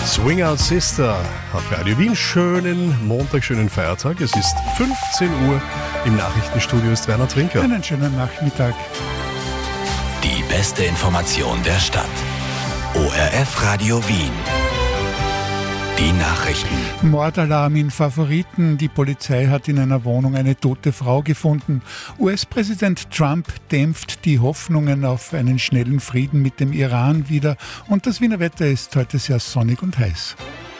Swing Out Sister auf Radio Wien. Schönen Montag, schönen Feiertag. Es ist 15 Uhr. Im Nachrichtenstudio ist Werner Trinker. Einen schönen Nachmittag. Die beste Information der Stadt. ORF Radio Wien. Die Nachrichten. Mordalarm in Favoriten. Die Polizei hat in einer Wohnung eine tote Frau gefunden. US-Präsident Trump dämpft die Hoffnungen auf einen schnellen Frieden mit dem Iran wieder. Und das Wiener Wetter ist heute sehr sonnig und heiß.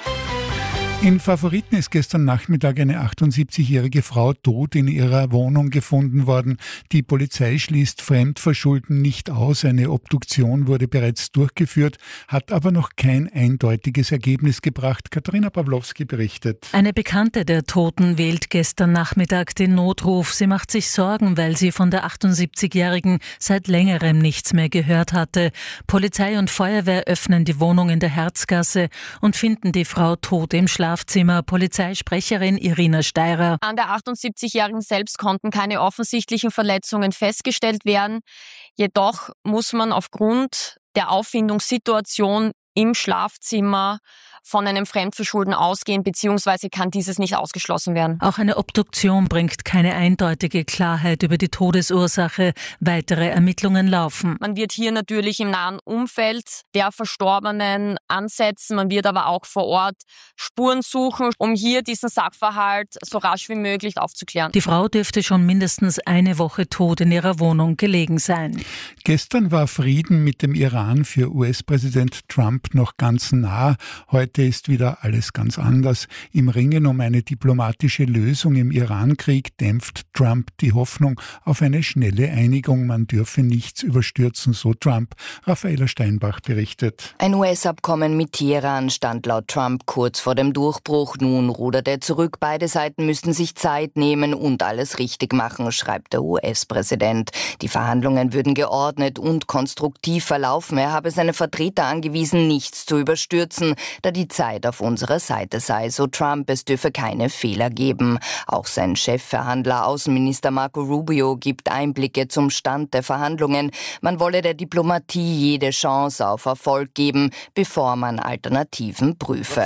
In Favoriten ist gestern Nachmittag eine 78-jährige Frau tot in ihrer Wohnung gefunden worden. Die Polizei schließt Fremdverschulden nicht aus. Eine Obduktion wurde bereits durchgeführt, hat aber noch kein eindeutiges Ergebnis gebracht. Katharina Pawlowski berichtet. Eine Bekannte der Toten wählt gestern Nachmittag den Notruf. Sie macht sich Sorgen, weil sie von der 78-Jährigen seit längerem nichts mehr gehört hatte. Polizei und Feuerwehr öffnen die Wohnung in der Herzgasse und finden die Frau tot im Schlafzimmer. Polizeisprecherin Irina Steirer. An der 78-Jährigen selbst konnten keine offensichtlichen Verletzungen festgestellt werden. Jedoch muss man aufgrund der Auffindungssituation im Schlafzimmer von einem Fremdverschulden ausgehen, beziehungsweise kann dieses nicht ausgeschlossen werden. Auch eine Obduktion bringt keine eindeutige Klarheit über die Todesursache. Weitere Ermittlungen laufen. Man wird hier natürlich im nahen Umfeld der Verstorbenen ansetzen. Man wird aber auch vor Ort Spuren suchen, um hier diesen Sachverhalt so rasch wie möglich aufzuklären. Die Frau dürfte schon mindestens eine Woche tot in ihrer Wohnung gelegen sein. Gestern war Frieden mit dem Iran für US-Präsident Trump noch ganz nah. Heute ist wieder alles ganz anders. Im Ringen um eine diplomatische Lösung im Iran-Krieg dämpft Trump die Hoffnung auf eine schnelle Einigung. Man dürfe nichts überstürzen, so Trump. Raffaela Steinbach berichtet. Ein US-Abkommen mit Teheran stand laut Trump kurz vor dem Durchbruch. Nun rudert er zurück. Beide Seiten müssten sich Zeit nehmen und alles richtig machen, schreibt der US-Präsident. Die Verhandlungen würden geordnet und konstruktiv verlaufen. Er habe seine Vertreter angewiesen, nichts zu überstürzen, da die Zeit auf unserer Seite sei, so Trump. Es dürfe keine Fehler geben. Auch sein Chefverhandler, Außenminister Marco Rubio, gibt Einblicke zum Stand der Verhandlungen. Man wolle der Diplomatie jede Chance auf Erfolg geben, bevor man Alternativen prüfe.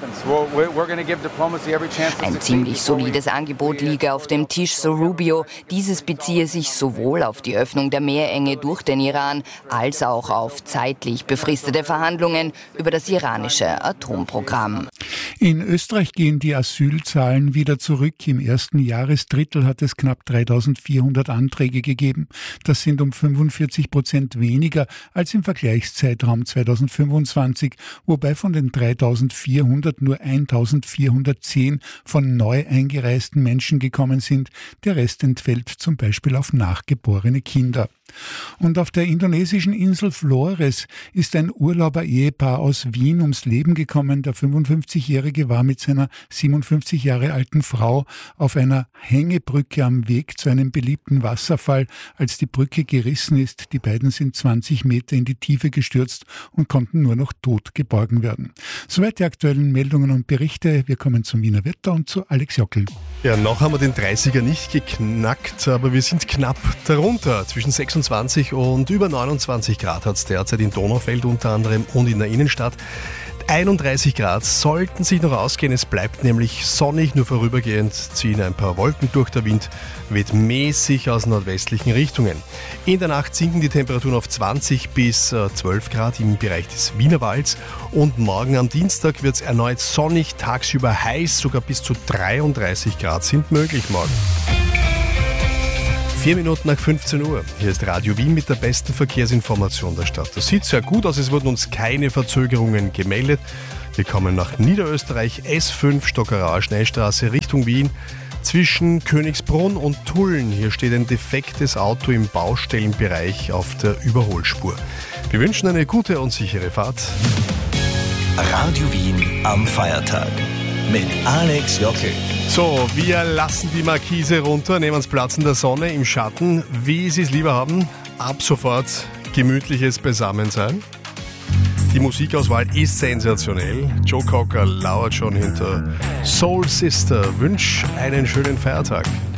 Ein ziemlich solides Angebot liege auf dem Tisch, so Rubio. Dieses beziehe sich sowohl auf die Öffnung der Meerenge durch den Iran als auch auf zeitlich befristete Verhandlungen über das iranische Atomprogramm. In Österreich gehen die Asylzahlen wieder zurück. Im ersten Jahresdrittel hat es knapp 3.400 Anträge gegeben. Das sind um 45% weniger als im Vergleichszeitraum 2025, wobei von den 3.400 nur 1.410 von neu eingereisten Menschen gekommen sind. Der Rest entfällt zum Beispiel auf nachgeborene Kinder. Und auf der indonesischen Insel Flores ist ein Urlauber-Ehepaar aus Wien ums Leben gekommen. Der 55-Jährige war mit seiner 57 Jahre alten Frau auf einer Hängebrücke am Weg zu einem beliebten Wasserfall, als die Brücke gerissen ist. Die beiden sind 20 Meter in die Tiefe gestürzt und konnten nur noch tot geborgen werden. Soweit die aktuellen Meldungen und Berichte. Wir kommen zum Wiener Wetter und zu Alex Jockel. Ja, noch haben wir den 30er nicht geknackt, aber wir sind knapp darunter. Zwischen 26 und über 29 Grad hat es derzeit in Donaufeld unter anderem und in der Innenstadt. 31 Grad sollten sich noch ausgehen. Es bleibt nämlich sonnig, nur vorübergehend ziehen ein paar Wolken durch. Der Wind weht mäßig aus nordwestlichen Richtungen. In der Nacht sinken die Temperaturen auf 20 bis 12 Grad im Bereich des Wienerwalds. Und morgen am Dienstag wird es erneut sonnig, tagsüber heiß, sogar bis zu 33 Grad sind möglich morgen. 4 Minuten nach 15 Uhr. Hier ist Radio Wien mit der besten Verkehrsinformation der Stadt. Das sieht sehr gut aus, es wurden uns keine Verzögerungen gemeldet. Wir kommen nach Niederösterreich, S5 Stockerauer Schnellstraße Richtung Wien. Zwischen Königsbrunn und Tulln, hier steht ein defektes Auto im Baustellenbereich auf der Überholspur. Wir wünschen eine gute und sichere Fahrt. Radio Wien am Feiertag mit Alex Jockel. So, wir lassen die Markise runter, nehmen uns Platz in der Sonne, im Schatten, wie Sie es lieber haben. Ab sofort gemütliches Beisammensein. Die Musikauswahl ist sensationell. Joe Cocker lauert schon hinter Soul Sister. Wünsch einen schönen Feiertag.